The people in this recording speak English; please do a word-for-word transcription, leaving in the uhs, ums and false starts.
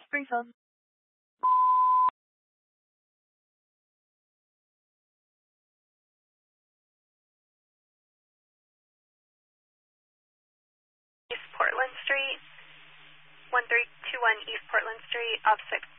Springfield. East Portland Street, one three two one East Portland Street, opposite